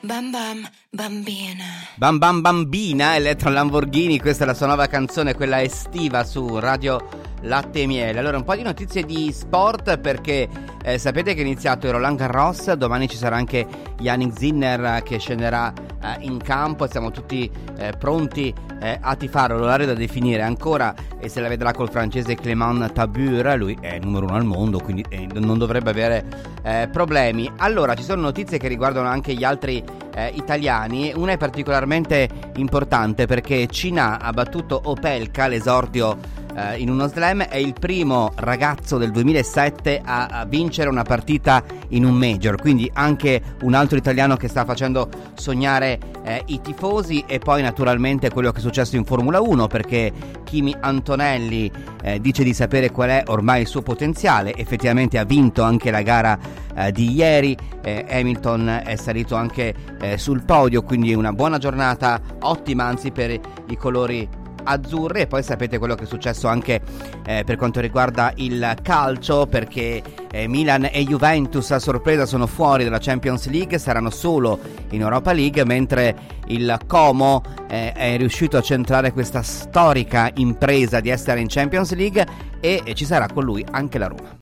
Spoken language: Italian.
Bam bam bambina. Bam bam bambina, Eletro Lamborghini, questa è la sua nuova canzone, quella estiva su Radio Latte e Miele. Allora, un po' di notizie di sport perché sapete che è iniziato il Roland Garros, domani ci sarà anche Jannik Sinner che scenderà in campo e siamo tutti pronti a tifare. L'orario da definire ancora e se la vedrà col francese Clément Tabur, lui è il numero uno al mondo, quindi non dovrebbe avere problemi. Allora, ci sono notizie che riguardano anche gli altri italiani. Una è particolarmente importante perché Cina ha battuto Opelka, l'esordio in uno slam, è il primo ragazzo del 2007 a vincere una partita in un major, quindi anche un altro italiano che sta facendo sognare i tifosi. E poi naturalmente quello che è successo in Formula 1, perché Kimi Antonelli dice di sapere qual è ormai il suo potenziale, effettivamente ha vinto anche la gara di ieri, Hamilton è salito anche sul podio, quindi una buona giornata, ottima anzi per i colori azzurri. E poi sapete quello che è successo anche per quanto riguarda il calcio, perché Milan e Juventus a sorpresa sono fuori dalla Champions League, saranno solo in Europa League, mentre il Como è riuscito a centrare questa storica impresa di essere in Champions League e ci sarà con lui anche la Roma.